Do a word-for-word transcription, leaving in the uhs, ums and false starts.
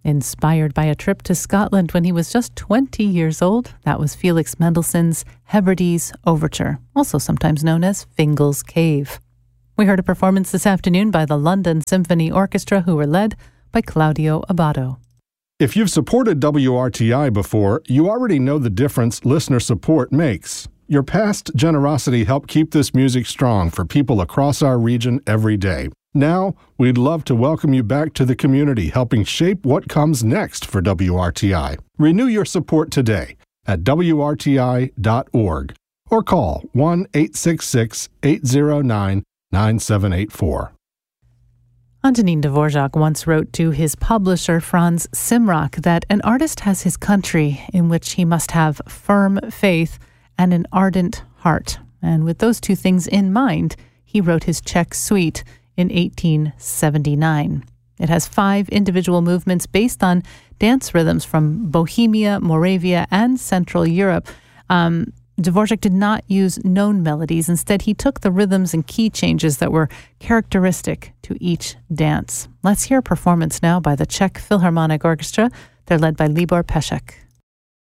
Inspired by a trip to Scotland when he was just twenty years old, that was Felix Mendelssohn's Hebrides Overture, also sometimes known as Fingal's Cave. We heard a performance this afternoon by the London Symphony Orchestra, who were led by Claudio Abbado. If you've supported W R T I before, you already know the difference listener support makes. Your past generosity helped keep this music strong for people across our region every day. Now, we'd love to welcome you back to the community, helping shape what comes next for W R T I. Renew your support today at W R T I dot org or call one eight six six, eight zero nine, nine seven eight four. Antonin Dvorak once wrote to his publisher Franz Simrock that an artist has his country in which he must have firm faith and an ardent heart. And with those two things in mind, he wrote his Czech Suite in eighteen seventy-nine. It has five individual movements based on dance rhythms from Bohemia, Moravia, and Central Europe. Um, Dvorak did not use known melodies. Instead, he took the rhythms and key changes that were characteristic to each dance. Let's hear a performance now by the Czech Philharmonic Orchestra. They're led by Libor Pešek.